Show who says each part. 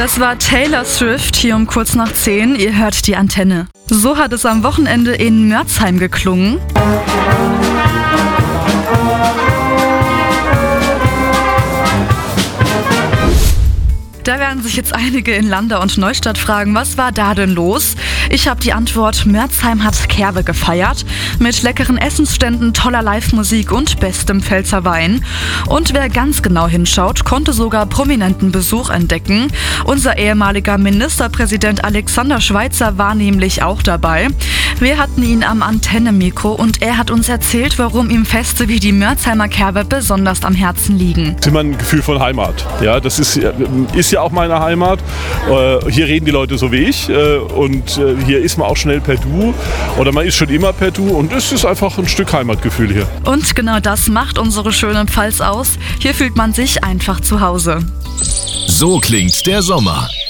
Speaker 1: Das war Taylor Swift hier um kurz nach 10. Ihr hört die Antenne. So hat es am Wochenende in Mörzheim geklungen. Da werden sich jetzt einige in Landau und Neustadt fragen, was war da denn los? Ich habe die Antwort: Mörzheim hat Kerwe gefeiert. Mit leckeren Essensständen, toller Live-Musik und bestem Pfälzer Wein. Und wer ganz genau hinschaut, konnte sogar prominenten Besuch entdecken. Unser ehemaliger Ministerpräsident Alexander Schweitzer war nämlich auch dabei. Wir hatten ihn am Antenne-Mikro und er hat uns erzählt, warum ihm Feste wie die Mörzheimer Kerwe besonders am Herzen liegen.
Speaker 2: Das ist immer ein Gefühl von Heimat. Ja, das ist ja auch meine Heimat. Hier reden die Leute so wie ich und hier ist man auch schnell per Du oder man ist schon immer per Du und es ist einfach ein Stück Heimatgefühl hier.
Speaker 1: Und genau das macht unsere schöne Pfalz aus. Hier fühlt man sich einfach zu Hause.
Speaker 3: So klingt der Sommer.